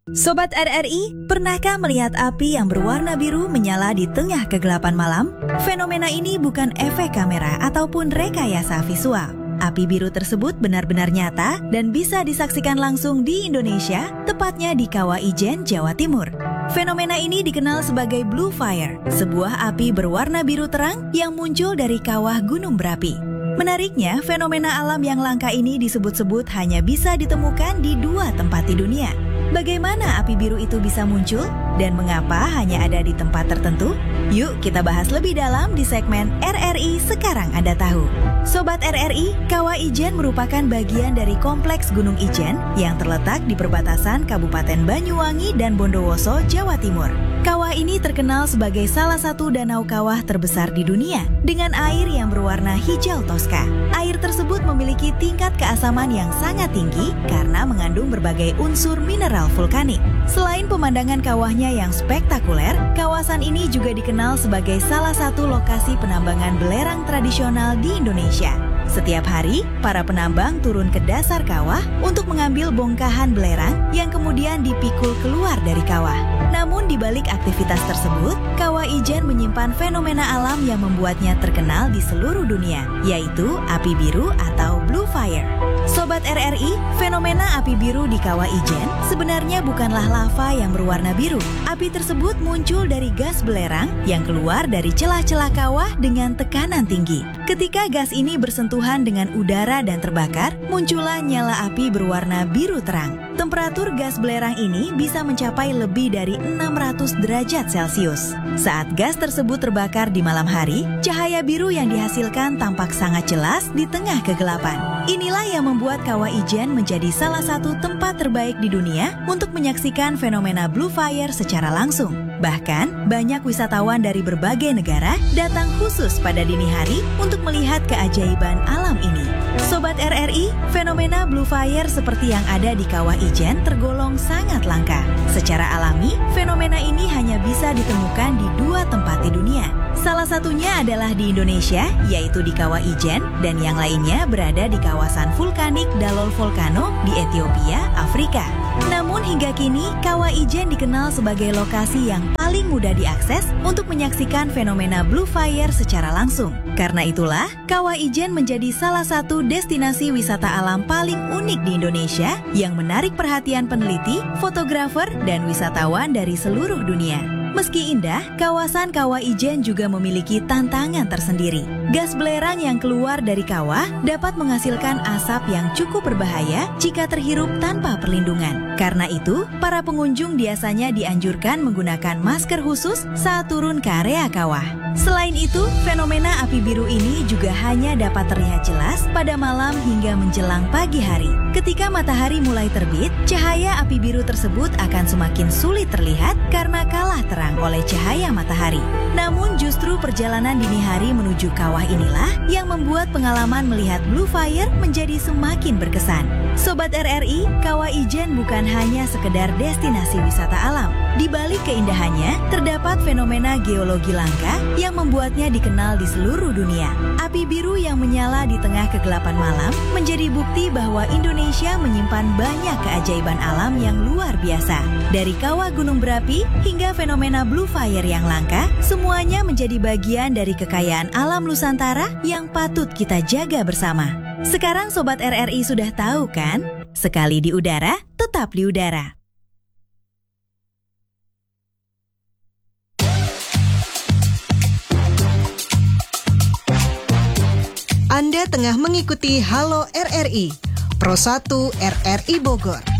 Sobat RRI, pernahkah melihat api yang berwarna biru menyala di tengah kegelapan malam? Fenomena ini bukan efek kamera ataupun rekayasa visual. Api biru tersebut benar-benar nyata dan bisa disaksikan langsung di Indonesia, tepatnya di Kawah Ijen, Jawa Timur. Fenomena ini dikenal sebagai Blue Fire, sebuah api berwarna biru terang yang muncul dari kawah gunung berapi. Menariknya, fenomena alam yang langka ini disebut-sebut hanya bisa ditemukan di 2 tempat di dunia. Bagaimana api biru itu bisa muncul? Dan mengapa hanya ada di tempat tertentu? Yuk kita bahas lebih dalam di segmen RRI Sekarang Anda Tahu. Sobat RRI, Kawah Ijen merupakan bagian dari Kompleks Gunung Ijen yang terletak di perbatasan Kabupaten Banyuwangi dan Bondowoso, Jawa Timur. Kawah ini terkenal sebagai salah satu danau kawah terbesar di dunia dengan air yang berwarna hijau toska. Air tersebut memiliki tingkat keasaman yang sangat tinggi karena mengandung berbagai unsur mineral vulkanik. Selain pemandangan kawahnya yang spektakuler, kawasan ini juga dikenal sebagai salah satu lokasi penambangan belerang tradisional di Indonesia. Setiap hari, para penambang turun ke dasar kawah untuk mengambil bongkahan belerang yang kemudian dipikul keluar dari kawah. Namun di balik aktivitas tersebut, Kawah Ijen menyimpan fenomena alam yang membuatnya terkenal di seluruh dunia, yaitu api biru atau Blue Fire. Sobat RRI, fenomena api biru di Kawah Ijen sebenarnya bukanlah lava yang berwarna biru. Api tersebut muncul dari gas belerang yang keluar dari celah-celah kawah dengan tekanan tinggi. Ketika gas ini bersentuhan dengan udara dan terbakar, muncullah nyala api berwarna biru terang. Temperatur gas belerang ini bisa mencapai lebih dari 600 derajat Celcius. Saat gas tersebut terbakar di malam hari, cahaya biru yang dihasilkan tampak sangat jelas di tengah kegelapan. Inilah yang membuat Kawah Ijen menjadi salah satu tempat terbaik di dunia untuk menyaksikan fenomena Blue Fire secara langsung. Bahkan, banyak wisatawan dari berbagai negara datang khusus pada dini hari untuk melihat keajaiban alam ini. Sobat RRI, fenomena Blue Fire seperti yang ada di Kawah Ijen tergolong sangat langka. Secara alami, fenomena ini hanya bisa ditemukan di 2 tempat di dunia. Salah satunya adalah di Indonesia, yaitu di Kawah Ijen, dan yang lainnya berada di kawasan vulkanik Dalol Volcano di Ethiopia, Afrika. Namun hingga kini, Kawah Ijen dikenal sebagai lokasi yang paling mudah diakses untuk menyaksikan fenomena Blue Fire secara langsung. Karena itulah, Kawah Ijen menjadi salah satu destinasi wisata alam paling unik di Indonesia yang menarik perhatian peneliti, fotografer, dan wisatawan dari seluruh dunia. Meski indah, kawasan Kawah Ijen juga memiliki tantangan tersendiri. Gas belerang yang keluar dari kawah dapat menghasilkan asap yang cukup berbahaya jika terhirup tanpa perlindungan. Karena itu, para pengunjung biasanya dianjurkan menggunakan masker khusus saat turun ke area kawah. Selain itu, fenomena api biru ini juga hanya dapat terlihat jelas pada malam hingga menjelang pagi hari. Ketika matahari mulai terbit, cahaya api biru tersebut akan semakin sulit terlihat karena kalah terang oleh cahaya matahari. Namun justru perjalanan dini hari menuju kawah inilah yang membuat pengalaman melihat Blue Fire menjadi semakin berkesan. Sobat RRI, Kawah Ijen bukan hanya sekedar destinasi wisata alam. Di balik keindahannya, terdapat fenomena geologi langka yang membuatnya dikenal di seluruh dunia. Api biru yang menyala di tengah kegelapan malam menjadi bukti bahwa Indonesia menyimpan banyak keajaiban alam yang luar biasa. Dari kawah gunung berapi hingga fenomena Blue Fire yang langka, semuanya menjadi bagian dari kekayaan alam Nusantara yang patut kita jaga bersama. Sekarang Sobat RRI sudah tahu kan? Sekali di udara, tetap di udara. Anda tengah mengikuti Halo RRI, Pro 1 RRI Bogor.